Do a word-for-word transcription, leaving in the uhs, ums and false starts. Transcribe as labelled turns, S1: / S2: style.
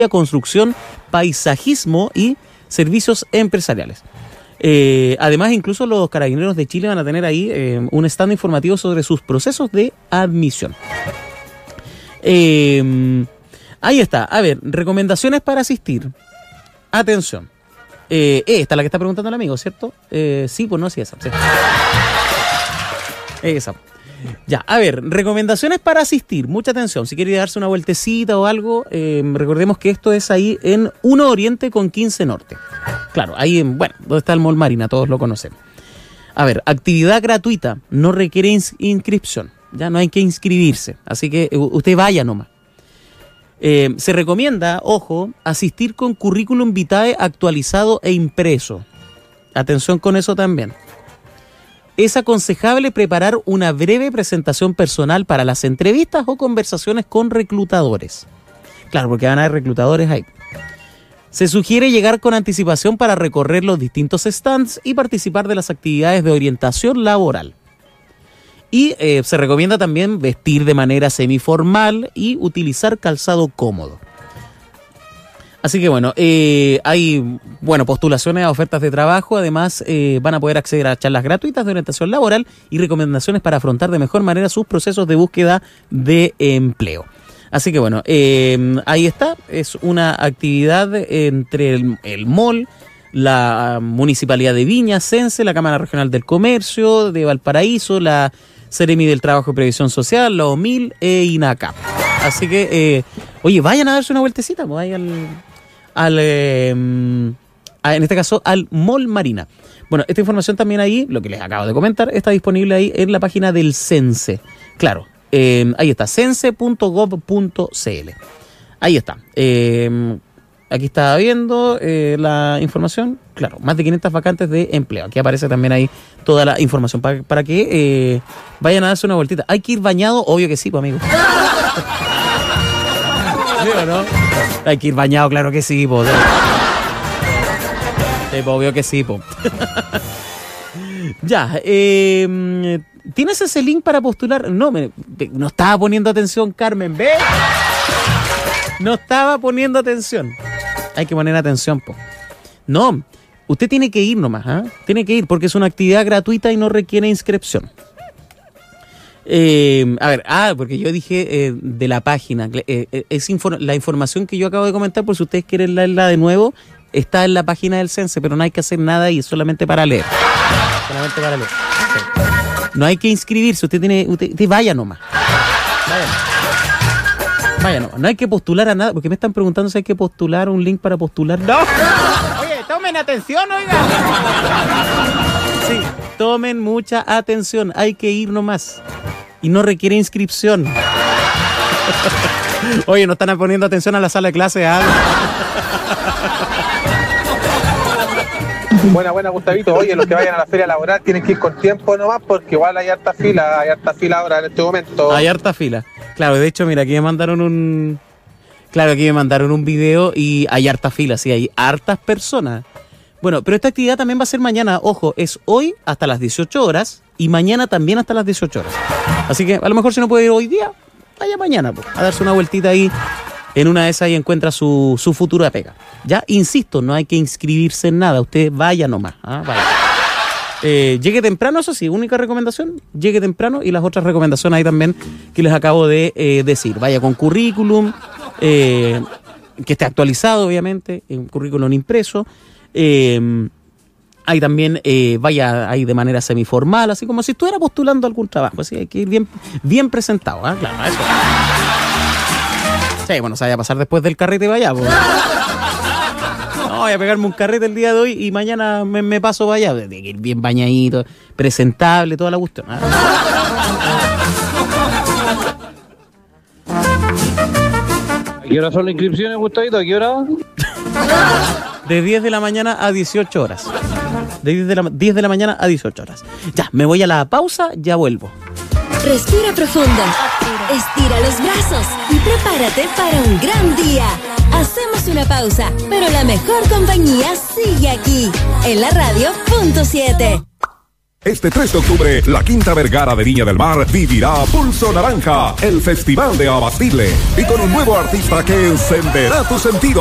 S1: construcción, paisajismo y servicios empresariales. Eh, además, incluso los Carabineros de Chile van a tener ahí eh, un stand informativo sobre sus procesos de admisión. Eh, ahí está. A ver, recomendaciones para asistir. Atención. Eh, esta es la que está preguntando el amigo, ¿cierto? Eh, sí, pues no, sí, esa. Sí. Esa. Ya, a ver, recomendaciones para asistir. Mucha atención. Si quiere darse una vueltecita o algo, eh, recordemos que esto es ahí en uno Oriente con quince Norte. Claro, ahí, en, bueno, donde está el Mall Marina, todos lo conocen. A ver, actividad gratuita, no requiere ins- inscripción. Ya no hay que inscribirse, así que eh, usted vaya nomás. Eh, se recomienda, ojo, asistir con currículum vitae actualizado e impreso. Atención con eso también. Es aconsejable preparar una breve presentación personal para las entrevistas o conversaciones con reclutadores. Claro, porque van a haber reclutadores ahí. Se sugiere llegar con anticipación para recorrer los distintos stands y participar de las actividades de orientación laboral. Y eh, se recomienda también vestir de manera semiformal y utilizar calzado cómodo. Así que bueno, eh, hay bueno postulaciones a ofertas de trabajo. Además, eh, van a poder acceder a charlas gratuitas de orientación laboral y recomendaciones para afrontar de mejor manera sus procesos de búsqueda de empleo. Así que bueno, eh, ahí está. Es una actividad entre el, el mall, la Municipalidad de Viña, Sense, la Cámara Regional del Comercio de Valparaíso, la Seremi del Trabajo y Previsión Social, la OMIL e INACAP. Así que, eh, oye, vayan a darse una vueltecita, pues vayan al, al eh, a, en este caso, al Mall Marina. Bueno, esta información también ahí, lo que les acabo de comentar, está disponible ahí en la página del Sense. Claro, eh, ahí está, sense punto gov punto cl. Ahí está. Eh, aquí estaba viendo eh, la información. Claro, más de quinientas vacantes de empleo. Aquí aparece también ahí toda la información para, para que eh, vayan a darse una vueltita. ¿Hay que ir bañado? Obvio que sí, pues, amigo. ¿Sí o no? Hay que ir bañado, claro que sí, pues. Sí, pues, obvio que sí, pues. Ya, eh, ¿tienes ese link para postular? No, me, no estaba poniendo atención, Carmen, ¿ves? No estaba poniendo atención. Hay que poner atención, po. No, usted tiene que ir nomás, ¿eh? Tiene que ir porque es una actividad gratuita y no requiere inscripción. Eh, a ver, ah, porque yo dije eh, de la página. Eh, eh, es infor- la información que yo acabo de comentar, por si ustedes quieren leerla de nuevo, está en la página del Sense, pero no hay que hacer nada ahí, es solamente para leer. Solamente para leer. Sí. No hay que inscribirse, usted tiene, usted, usted vaya nomás. Vaya. Vaya, no, no hay que postular a nada, porque me están preguntando si hay que postular un link para postular. ¡No! Oye, tomen atención, oiga. Sí, tomen mucha atención, hay que ir nomás. Y no requiere inscripción. Oye, no están poniendo atención a la sala de clase, ¿ah?
S2: Buena, buena, Gustavito. Oye, los que vayan a la feria laboral tienen que ir con tiempo nomás, porque igual hay harta fila, hay harta fila ahora en este momento.
S1: Hay harta fila. Claro, de hecho, mira, aquí me mandaron un... Claro, aquí me mandaron un video y hay harta fila, sí, hay hartas personas. Bueno, pero esta actividad también va a ser mañana, ojo, es hoy hasta las dieciocho horas y mañana también hasta las dieciocho horas. Así que a lo mejor si no puede ir hoy día, vaya mañana, pues, a darse una vueltita ahí. En una de esas y encuentra su, su futura pega. Ya, insisto, no hay que inscribirse en nada. Usted vaya nomás. ¿Ah? Vaya. Eh, llegue temprano, eso sí, única recomendación. Llegue temprano y las otras recomendaciones ahí también que les acabo de eh, decir. Vaya con currículum, eh, que esté actualizado, obviamente, un currículum impreso. Eh, ahí también eh, vaya ahí de manera semiformal, así como si estuviera postulando algún trabajo. Así hay que ir bien, bien presentado. ¿Ah? Claro, eso. Sí, bueno, se vaya a pasar después del carrete y vaya, pues. No, voy a pegarme un carrete el día de hoy y mañana me, me paso para allá. Tiene que ir bien bañadito, presentable, toda la cuestión. ¿Ah?
S3: ¿A qué hora son las inscripciones, Gustavito? ¿A qué hora?
S1: De diez de la mañana a dieciocho horas. De diez de la, diez de la mañana a dieciocho horas. Ya, me voy a la pausa, ya vuelvo.
S4: Respira profundo, estira los brazos y prepárate para un gran día. Hacemos una pausa, pero la mejor compañía sigue aquí, en la radio punto siete.
S5: Este tres de octubre, la Quinta Vergara de Viña del Mar vivirá Pulso Naranja, el festival de Abastible, y con un nuevo artista que encenderá tu sentido.